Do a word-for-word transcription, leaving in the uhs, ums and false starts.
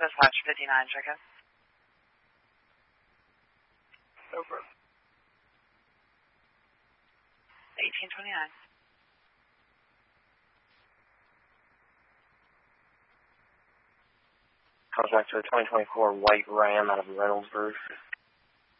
Dispatch fifty-nine, check in. Over. eighteen twenty-nine. Contact to a twenty twenty-four white Ram out of Reynoldsburg.